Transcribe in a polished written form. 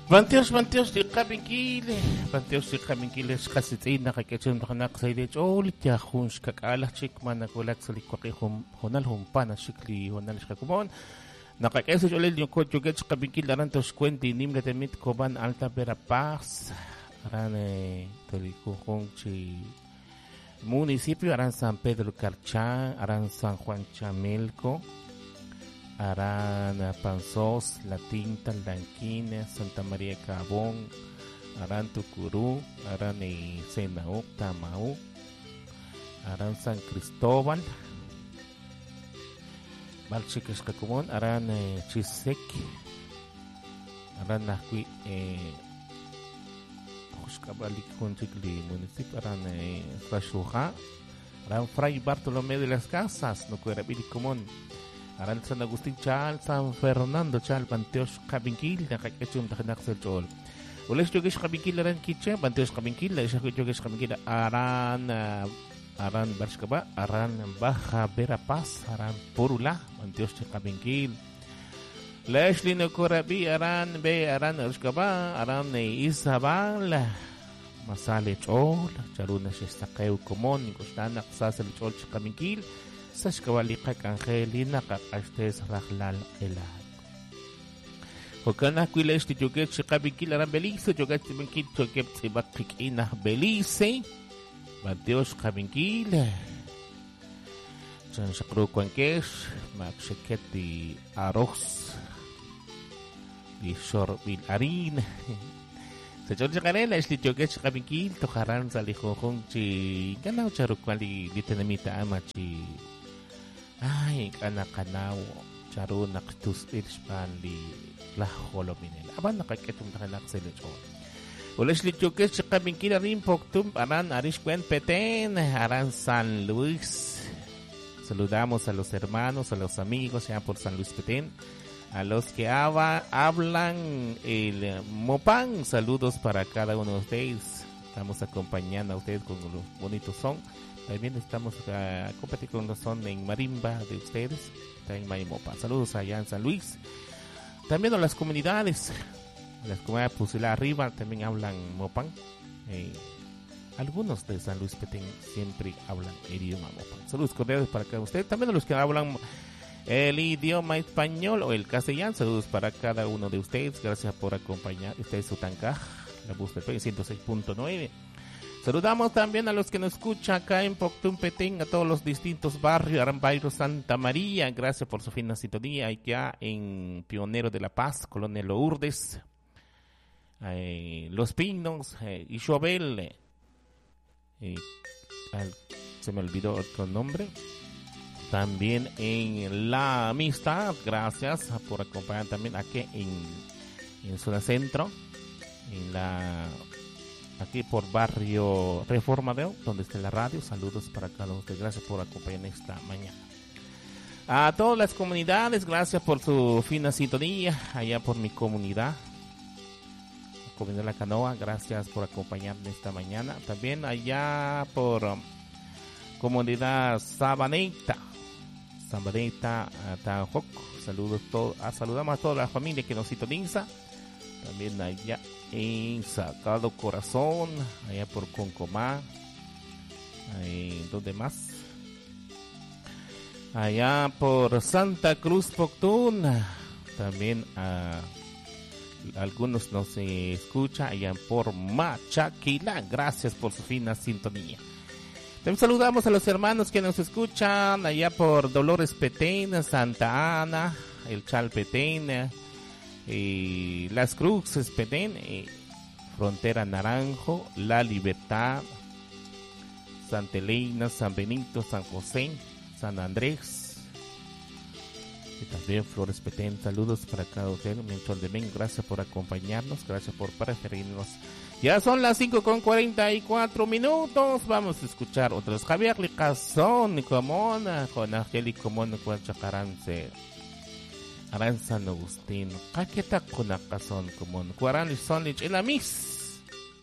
Banteos di kabingkile. Banteos di kabingkile skasitin nakakitsun nakanak sa ilit. Ulit ya huns kakala chik manakulak sa likwaki honal humpana shikli honal shikakumon. Nakakesa ulit yung kotyoget sa kabingkile aran tos kwenti nimla temit koban alta pera paz. Aran tolikukong si municipio aran San Pedro Carchán, aran San Juan Chamelco. Aran Panzos, La Tinta, Lanquines, Santa María Cabón, Aran Tucurú, Aran Senauk, Tamau, Aran San Cristóbal, Balchiques Cacumón, Aran Chisek, Aran Nahui, Juscabalik Conchicli, municipio, Aran Rashuja, Aran Fray Bartolomé de las Casas, no cuera Común. Aran San Agustín Chal, San Fernando Chal, Banteos Kabingkil, Nakakachum Takanaksel Chol. Ules Jogesh Kabingkil Aran Kitche, Banteos Kabingkil, Jogesh Kabingkil Aran Barskaba, Aran Baja Verapaz, Aran Purula, Banteos Kabingkil. Leslie Nokorabi, Aran Be, Aran Barskaba, Aran Isabal, Masale Chol, Charuna Shestakeu Komon, Gustanak Sasel Chol Kabingkil. Sashkawalikak Angelina kakastes rahlal elad. Hokana kuiles ti joget shikabikil aran Belize joget ti bengkil joget ti bakik inah Belize. Banteos kabinkil. Chan shakro kwankes makshiket di arroz di sorbil arin. Sa Georgia kanela is ti joget shikabinkil tokaran sa lihokong ti kanaw charukwali di tanamita ama ti ay, kanakanaw. Charo naktus irspali laholo minel. Aban nakakitong nakanak sa lechon. Ulas lichukes sa kabingkila rin poktum aran arishkwen peten aran San Luis. Saludamos a los hermanos, a los amigos ya por San Luis Petén. A los que hablan el Mopán, saludos para cada uno de ustedes. Estamos acompañando a ustedes con los bonitos son. También estamos compartiendo con los son en marimba de ustedes, está en Maimopa. Saludos allá en San Luis. También a las comunidades Pusila arriba también hablan Mopan. Algunos de San Luis Petén siempre hablan el idioma Mopan. Saludos cordiales para cada ustedes. También a los que hablan el idioma español o el castellano. Saludos para cada uno de ustedes. Gracias por acompañar. Este es Sutanca, la voz del 106.9. Saludamos también a los que nos escuchan acá en Poctum Petén, a todos los distintos barrios, Arambairo, Santa María, gracias por su fina sintonía, allá en Pionero de la Paz, Colonia Lourdes, Los Pinos, Ixobel, se me olvidó otro nombre, también en La Amistad, gracias por acompañar también aquí en Zona Centro, aquí por Barrio Reformadero, donde está la radio. Saludos para cada uno de ustedes. Gracias por acompañarnos esta mañana. A todas las comunidades, gracias por su fina sintonía. Allá por mi comunidad, la comunidad La Canoa, gracias por acompañarnos esta mañana. También allá por comunidad Sabaneta, Tajoc. Saludamos a toda la familia que nos sintoniza. También allá en Sacado Corazón, allá por Concomá, ¿dónde más? Allá por Santa Cruz Poctún, también algunos nos escuchan allá por Machaquila, gracias por su fina sintonía. También saludamos a los hermanos que nos escuchan allá por Dolores Petén, Santa Ana, el Chal Petén, Las Cruces Petén, Frontera Naranjo, La Libertad, Santa Elena, San Benito, San José, San Andrés y también Flores Petén. Saludos para cada uno. Menchol de Men, gracias por acompañarnos, gracias por preferirnos. Ya son las 5:44. Vamos a escuchar otros. Javier Licazón, Comona, con Angélico Mono, con Chacarance. Aran San Agustín, kakita ko na kason kumon. Kuaran son lich ilamis.